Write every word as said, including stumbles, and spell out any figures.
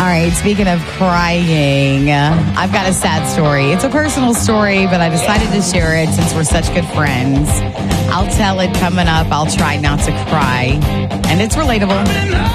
right, speaking of crying, uh, I've got a sad story. It's a personal story, but I decided to share it since we're such good friends. I'll tell it coming up. I'll try not to cry. And it's relatable.